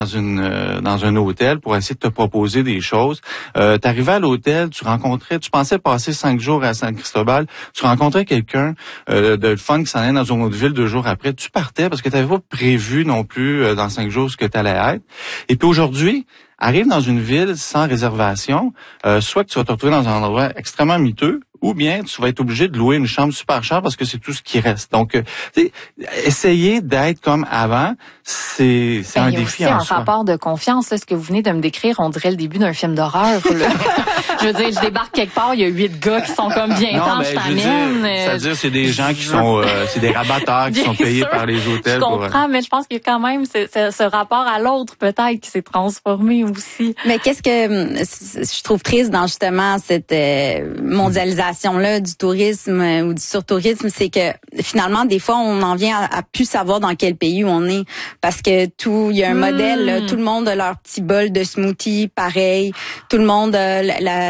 dans un hôtel pour essayer de te proposer des choses. T'arrivais à l'hôtel, tu pensais passer 5 jours à San Cristobal, tu rencontrais quelqu'un de fun qui s'en allait dans une autre ville 2 jours après, tu partais parce que tu n'avais pas prévu non plus dans 5 jours ce que tu allais être. Et puis aujourd'hui, arrive dans une ville sans réservation, soit que tu vas te retrouver dans un endroit extrêmement miteux, ou bien tu vas être obligé de louer une chambre super chère parce que c'est tout ce qui reste. Donc, essayer d'être comme avant, c'est un défi en soi. Il y a aussi un rapport de confiance. Là, ce que vous venez de me décrire, on dirait le début d'un film d'horreur. Je veux dire, je débarque quelque part, il y a 8 gars qui sont comme bien temps, je t'amène. C'est-à-dire, c'est des gens qui sont, c'est des rabatteurs qui sont payés par les hôtels. Je comprends, mais je pense qu'il y a quand même ce rapport à l'autre peut-être qui s'est transformé aussi. Mais qu'est-ce que je trouve triste dans justement cette mondialisation-là du tourisme ou du surtourisme, c'est que finalement, des fois, on en vient à plus savoir dans quel pays on est. Parce que il y a un modèle, là, tout le monde a leur petit bol de smoothie, pareil. Tout le monde a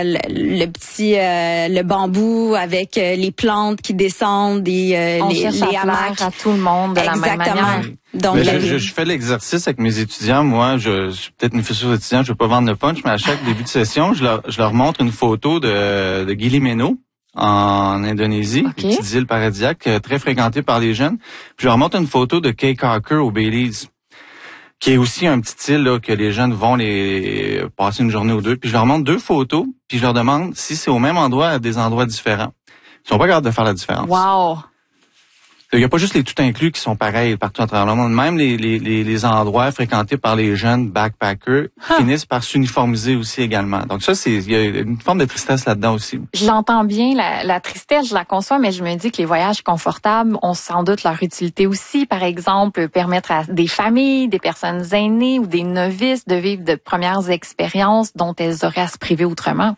le bambou avec les plantes qui descendent, les hamacs. À tout le monde de la même manière. Donc, je fais l'exercice avec mes étudiants. Moi, je suis peut-être une fissure d'étudiant, je veux pas vendre le punch, mais à chaque début de session, je leur montre une photo de Gili Meno en Indonésie, une petite île paradisiaque très fréquentée par les jeunes. Puis je leur montre une photo de Caye Caulker au Belize, qui est aussi un petit île là, que les jeunes vont passer une journée ou deux. Puis je leur montre 2 photos, puis je leur demande si c'est au même endroit à des endroits différents. Ils sont pas capables de faire la différence. Wow! Il n'y a pas juste les tout inclus qui sont pareils partout à travers le monde. Même les endroits fréquentés par les jeunes backpackers finissent par s'uniformiser aussi également. Donc ça, il y a une forme de tristesse là-dedans aussi. Je l'entends bien, la tristesse, je la conçois, mais je me dis que les voyages confortables ont sans doute leur utilité aussi. Par exemple, permettre à des familles, des personnes aînées ou des novices de vivre de premières expériences dont elles auraient à se priver autrement.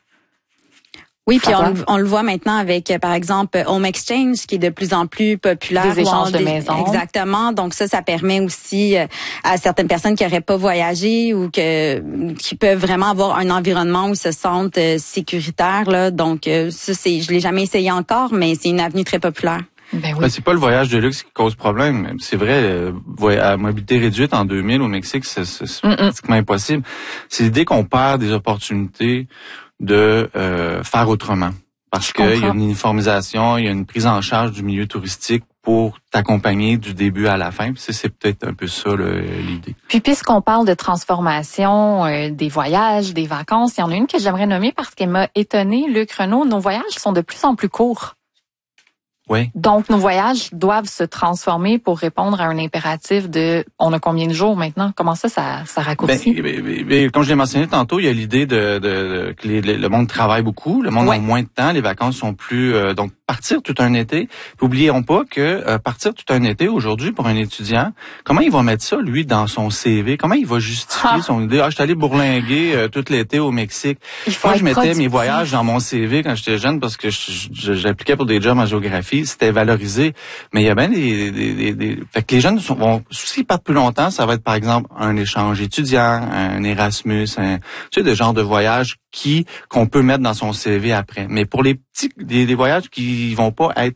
Oui, puis on le voit maintenant avec, par exemple, Home Exchange, qui est de plus en plus populaire. Des échanges de maisons. Exactement. Donc ça permet aussi à certaines personnes qui n'auraient pas voyagé ou qui peuvent vraiment avoir un environnement où ils se sentent sécuritaires. Là. Donc ça, je l'ai jamais essayé encore, mais c'est une avenue très populaire. Ben oui. C'est pas le voyage de luxe qui cause problème. C'est vrai, à mobilité réduite en 2000 au Mexique, c'est pratiquement impossible. C'est l'idée qu'on perd des opportunités de faire autrement. Parce qu'il y a une uniformisation, il y a une prise en charge du milieu touristique pour t'accompagner du début à la fin. Puis c'est peut-être un peu ça l'idée. Puis puisqu'on parle de transformation des voyages, des vacances, il y en a une que j'aimerais nommer parce qu'elle m'a étonnée, Luc Renaud. Nos voyages sont de plus en plus courts. Oui. Donc, nos voyages doivent se transformer pour répondre à un impératif de « on a combien de jours maintenant ?» Comment ça raccourcit? Comme je l'ai mentionné tantôt, il y a l'idée que le monde travaille beaucoup, le monde a moins de temps, les vacances sont plus... donc, partir tout un été. Puis, oublions pas que partir tout un été, aujourd'hui, pour un étudiant, comment il va mettre ça, lui, dans son CV? Comment il va justifier son idée? Je suis allé bourlinguer tout l'été au Mexique. Moi, je mettais mes voyages dans mon CV quand j'étais jeune parce que j'appliquais pour des jobs en géographie. C'était valorisé. Mais il y a bien fait que les jeunes s'ils partent plus longtemps, ça va être, par exemple, un échange étudiant, un Erasmus, de genre de voyage qu'on peut mettre dans son CV après. Mais pour les petits, des voyages qui vont pas être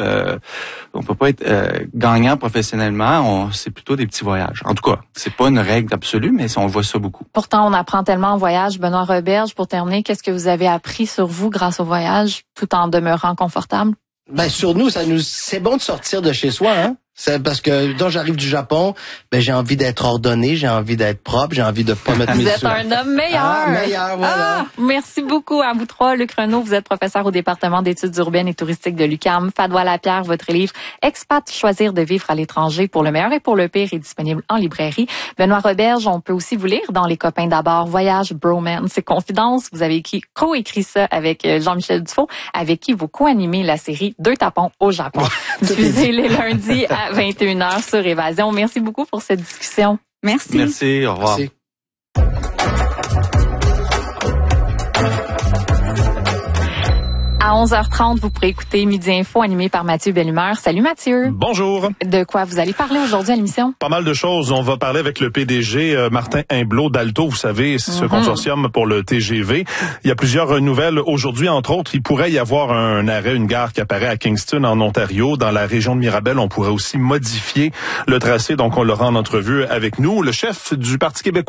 on peut pas être gagnant professionnellement, c'est plutôt des petits voyages. En tout cas, c'est pas une règle absolue, mais on voit ça beaucoup. Pourtant, on apprend tellement en voyage. Benoît Roberge, pour terminer, qu'est-ce que vous avez appris sur vous grâce au voyage, tout en demeurant confortable? Sur nous, c'est bon de sortir de chez soi, hein? C'est parce que quand j'arrive du Japon, j'ai envie d'être ordonné, j'ai envie d'être propre, j'ai envie de pas mettre mes Vous êtes un homme meilleur. Meilleur, voilà. Merci beaucoup à vous trois. Luc Renaud, vous êtes professeur au département d'études urbaines et touristiques de l'UQAM. Fadois Lapierre, votre livre Expat, choisir de vivre à l'étranger pour le meilleur et pour le pire est disponible en librairie. Benoît Roberge, on peut aussi vous lire dans Les copains d'abord, Voyage, Bromance et Confidence. Vous avez co-écrit ça avec Jean-Michel Dufault, avec qui vous co-animez la série Deux tapons au Japon. Diffusée les lundis à 21h sur Évasion. Merci beaucoup pour cette discussion. Merci. Merci, au revoir. Merci. À 11h30, vous pourrez écouter Midi Info animé par Mathieu Bellumeur. Salut Mathieu. Bonjour. De quoi vous allez parler aujourd'hui à l'émission? Pas mal de choses. On va parler avec le PDG Martin Imblot d'Alto. Vous savez, c'est ce consortium pour le TGV. Il y a plusieurs nouvelles aujourd'hui. Entre autres, il pourrait y avoir un arrêt, une gare qui apparaît à Kingston, en Ontario. Dans la région de Mirabel, on pourrait aussi modifier le tracé. Donc, on l'aura en entrevue avec nous. Le chef du Parti québécois